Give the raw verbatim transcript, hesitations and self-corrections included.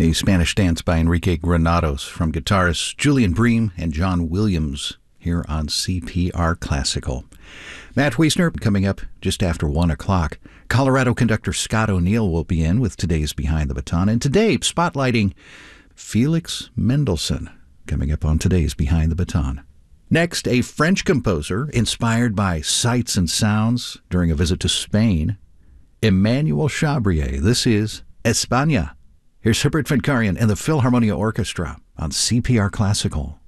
A Spanish dance by Enrique Granados from guitarists Julian Bream and John Williams here on C P R Classical. Matt Wiesner coming up just after one o'clock. Colorado conductor Scott O'Neill will be in with today's Behind the Baton. And today, spotlighting Felix Mendelssohn coming up on today's Behind the Baton. Next, a French composer inspired by sights and sounds during a visit to Spain, Emmanuel Chabrier. This is España. Here's Herbert Fencarian and the Philharmonia Orchestra on C P R Classical.